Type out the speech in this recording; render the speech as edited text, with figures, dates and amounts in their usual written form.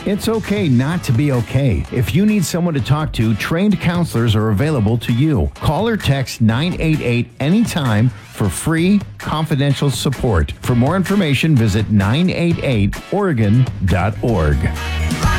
It's okay not to be okay. If you need someone to talk to, trained counselors are available to you. Call or text 988 anytime for free, confidential support. For more information, visit 988oregon.org.